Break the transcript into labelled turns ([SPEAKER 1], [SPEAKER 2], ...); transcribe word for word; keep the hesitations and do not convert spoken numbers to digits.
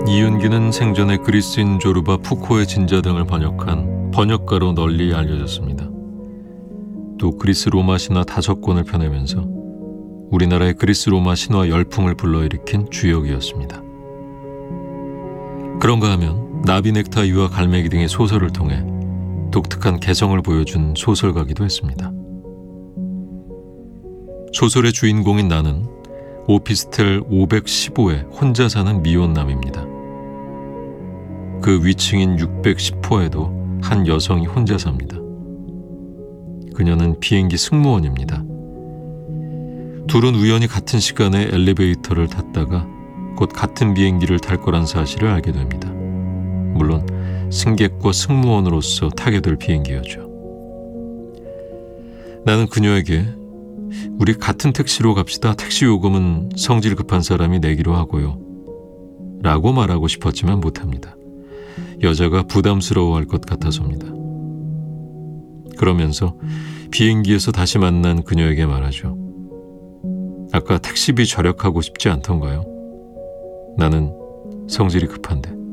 [SPEAKER 1] 이윤기는 생전에 그리스인 조르바 푸코의 진자 등을 번역한 번역가로 널리 알려졌습니다. 또 그리스 로마 신화 다섯 권을 펴내면서 우리나라의 그리스 로마 신화 열풍을 불러일으킨 주역이었습니다. 그런가 하면 나비 넥타이와 갈매기 등의 소설을 통해 독특한 개성을 보여준 소설가기도 했습니다. 소설의 주인공인 나는 오피스텔 오백십호에 혼자 사는 미혼남입니다. 그 위층인 육백십 호에도 한 여성이 혼자 삽니다. 그녀는 비행기 승무원입니다. 둘은 우연히 같은 시간에 엘리베이터를 탔다가 곧 같은 비행기를 탈 거란 사실을 알게 됩니다. 물론 승객과 승무원으로서 타게 될 비행기였죠. 나는 그녀에게 우리 같은 택시로 갑시다. 택시 요금은 성질 급한 사람이 내기로 하고요. 라고 말하고 싶었지만 못합니다. 여자가 부담스러워할 것 같아서입니다. 그러면서 비행기에서 다시 만난 그녀에게 말하죠. 아까 택시비 절약하고 싶지 않던가요? 나는 성질이 급한데.